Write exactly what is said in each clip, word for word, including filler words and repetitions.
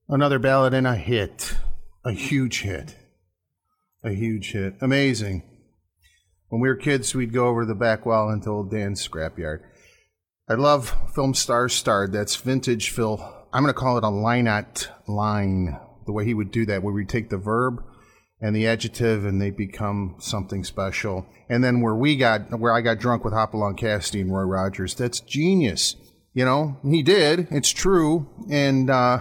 Another ballad and a hit. A huge hit. A huge hit. Amazing. When we were kids, we'd go over the back wall into old Dan's scrapyard. I love Film Stars Starred. That's vintage Phil. I'm going to call it a line-out line. The way he would do that, where we take the verb and the adjective and they become something special. And then where we got, where I got drunk with Hopalong Cassidy and Roy Rogers, that's genius. You know, he did. It's true. And uh,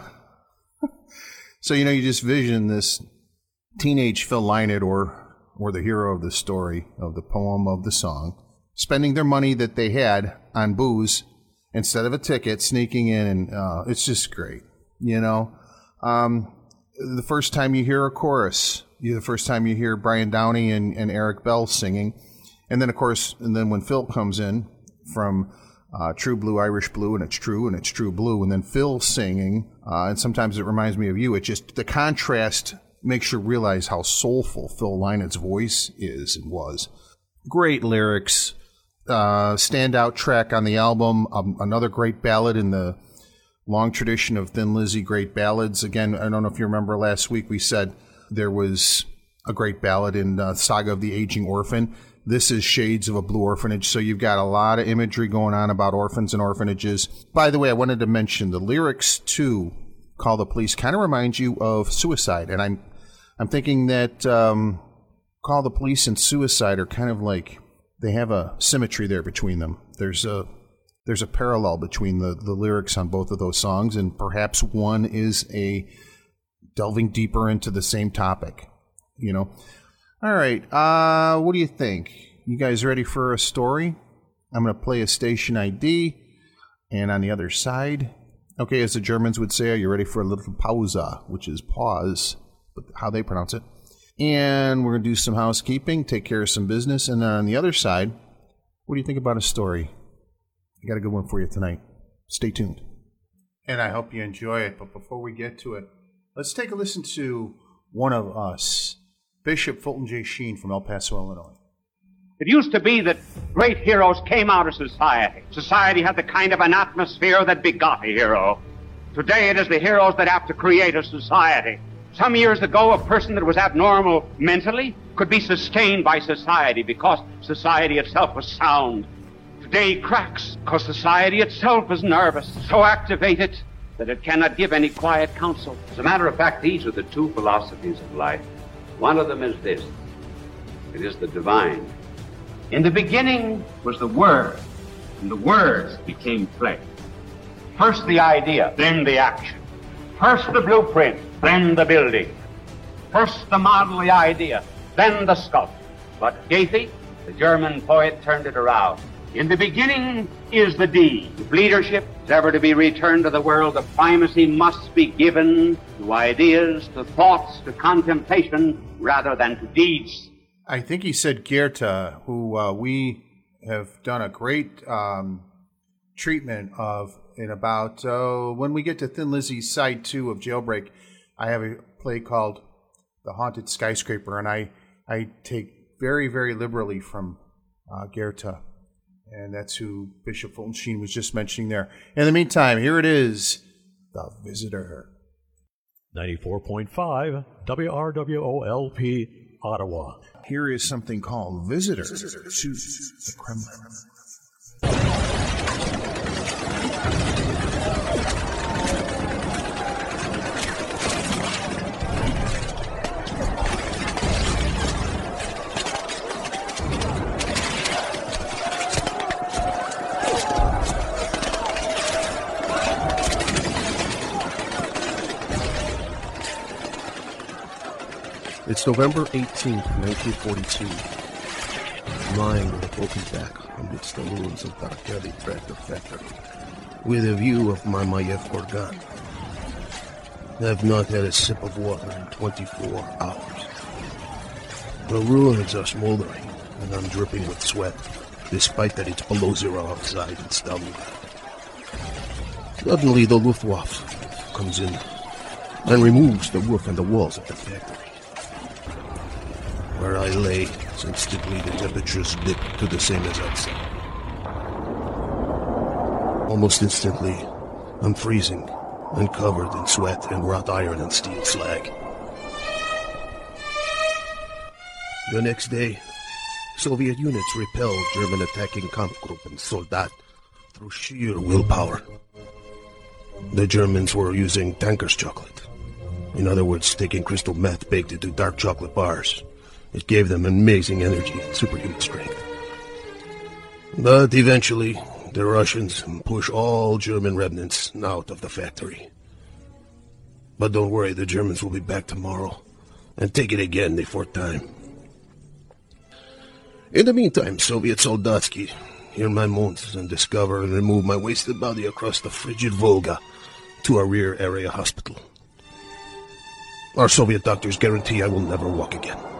so, you know, you just vision this teenage Phil Lynott or or the hero of the story, of the poem, of the song, spending their money that they had on booze instead of a ticket, sneaking in, and uh, it's just great, you know. Um, the first time you hear a chorus, you the first time you hear Brian Downey and, and Eric Bell singing, and then, of course, and then when Phil comes in from uh, True Blue, Irish Blue, and it's true, and it's true blue, and then Phil singing, uh, and sometimes it reminds me of you, it just, the contrast makes you realize how soulful Phil Lynott's voice is and was. Great lyrics, uh, standout track on the album, um, another great ballad in the long tradition of Thin Lizzy great ballads. Again, I don't know if you remember last week we said there was a great ballad in uh, Saga of the Aging Orphan. This is Shades of a Blue Orphanage, so you've got a lot of imagery going on about orphans and orphanages. By the way, I wanted to mention the lyrics to Call the Police kind of remind you of Suicide, and I'm I'm thinking that um, Call the Police and Suicide are kind of like, they have a symmetry there between them. There's a there's a parallel between the, the lyrics on both of those songs, and perhaps one is a delving deeper into the same topic, you know. All right, uh, what do you think? You guys ready for a story? I'm going to play a station I D, and on the other side, okay, as the Germans would say, are you ready for a little pausa, which is pause, but how they pronounce it. And we're going to do some housekeeping, take care of some business, and then on the other side, what do you think about a story? I got a good one for you tonight. Stay tuned. And I hope you enjoy it, but before we get to it, let's take a listen to one of us, Bishop Fulton J. Sheen from El Paso, Illinois. It used to be that great heroes came out of society. Society had the kind of an atmosphere that begot a hero. Today it is the heroes that have to create a society. Some years ago, a person that was abnormal mentally could be sustained by society because society itself was sound. Today cracks because society itself is nervous, so activated that it cannot give any quiet counsel. As a matter of fact, these are the two philosophies of life. One of them is this. It is the divine. In the beginning was the Word, and the words became flesh. First the idea, then the action. First the blueprint, then the building. First the model, the idea, then the sculpture. But Goethe, the German poet, turned it around. In the beginning is the deed. If leadership is ever to be returned to the world, the primacy must be given to ideas, to thoughts, to contemplation, rather than to deeds. I think he said Goethe, who uh, we have done a great um, treatment of in about, uh, when we get to Thin Lizzy's side two of Jailbreak, I have a play called The Haunted Skyscraper, and I, I take very, very liberally from uh, Goethe. And that's who Bishop Fulton Sheen was just mentioning there. In the meantime, here it is, The Visitor. ninety-four point five W R W O L P, Ottawa. Here is something called Visitor to the Kremlin. It's November eighteenth, nineteen forty-two. Lying with a broken back amidst the ruins of Darkeli Tractor Factory, with a view of Mamayev Kurgan. I've not had a sip of water in twenty-four hours. The ruins are smoldering, and I'm dripping with sweat, despite that it's below zero outside in Stalingrad. Suddenly the Luftwaffe comes in and removes the roof and the walls of the factory. Where I lay, instantly the temperatures dipped to the same as outside. Almost instantly, I'm freezing, and covered in sweat and wrought iron and steel slag. The next day, Soviet units repelled German attacking Kampfgruppen Soldat through sheer willpower. The Germans were using tanker's chocolate. In other words, taking crystal meth baked into dark chocolate bars. It gave them amazing energy and superhuman strength. But eventually, the Russians pushed all German remnants out of the factory. But don't worry, the Germans will be back tomorrow and take it again before time. In the meantime, Soviet Soldatsky, hear my moans and discover and remove my wasted body across the frigid Volga to a rear area hospital. Our Soviet doctors guarantee I will never walk again.